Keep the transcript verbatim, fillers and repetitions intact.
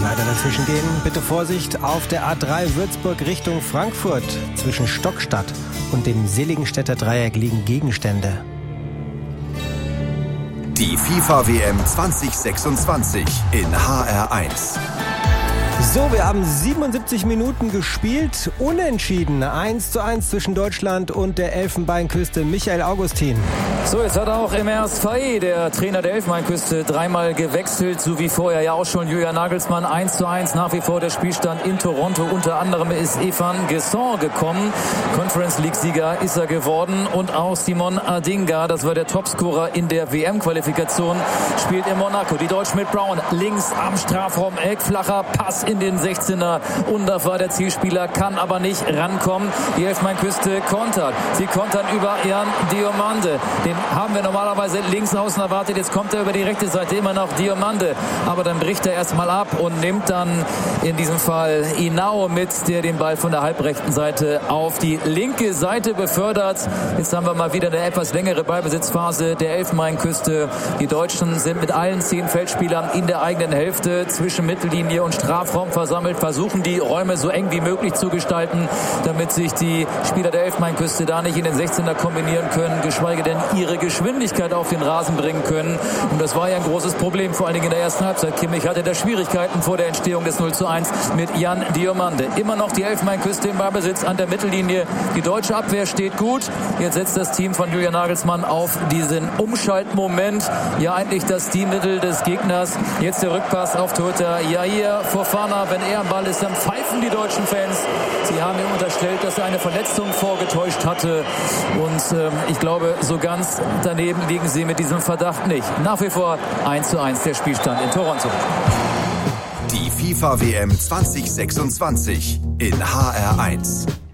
Leider dazwischen gehen. Bitte Vorsicht auf der A drei Würzburg Richtung Frankfurt. Zwischen Stockstadt und dem Seligenstädter Dreieck liegen Gegenstände. Die FIFA-W M zwanzig sechsundzwanzig in H R eins. So, wir haben siebenundsiebzig Minuten gespielt. Unentschieden. eins zu eins zwischen Deutschland und der Elfenbeinküste. Michael Augustin. So, jetzt hat auch Emers Faé, der Trainer der Elfenbeinküste, dreimal gewechselt, so wie vorher ja auch schon Julian Nagelsmann. eins zu eins nach wie vor der Spielstand in Toronto. Unter anderem ist Evan Gesson gekommen. Conference League-Sieger ist er geworden. Und auch Simon Adingra, das war der Topscorer in der W M-Qualifikation, spielt in Monaco. Die Deutschen mit Brown links am Strafraum. Eck, flacher Pass in den sechzehner. Undaf war der Zielspieler, kann aber nicht rankommen. Die Elfenbeinküste kontert. Sie kontern über Jan Diomande. Den haben wir normalerweise links außen erwartet. Jetzt kommt er über die rechte Seite, immer noch Diomande. Aber dann bricht er erstmal ab und nimmt dann in diesem Fall Inao mit, der den Ball von der halbrechten Seite auf die linke Seite befördert. Jetzt haben wir mal wieder eine etwas längere Ballbesitzphase der Elfenbeinküste. Die Deutschen sind mit allen zehn Feldspielern in der eigenen Hälfte zwischen Mittellinie und Strafraum versammelt, versuchen die Räume so eng wie möglich zu gestalten, damit sich die Spieler der Elfenbeinküste da nicht in den sechzehner kombinieren können, geschweige denn ihre Geschwindigkeit auf den Rasen bringen können. Und das war ja ein großes Problem, vor allen Dingen in der ersten Halbzeit. Kimmich hatte da Schwierigkeiten vor der Entstehung des null zu eins mit Jan Diomande. Immer noch die Elfenbeinküste im Ballbesitz an der Mittellinie. Die deutsche Abwehr steht gut. Jetzt setzt das Team von Julian Nagelsmann auf diesen Umschaltmoment. Ja, eigentlich das Teammittel des Gegners. Jetzt der Rückpass auf Torhüter Jair Fofana. Wenn er am Ball ist, dann pfeifen die deutschen Fans. Sie haben ihm unterstellt, dass er eine Verletzung vorgetäuscht hatte. Und ähm, ich glaube, so ganz daneben liegen sie mit diesem Verdacht nicht. Nach wie vor eins zu eins der Spielstand in Toronto. Die FIFA-W M zwanzig sechsundzwanzig in H R eins.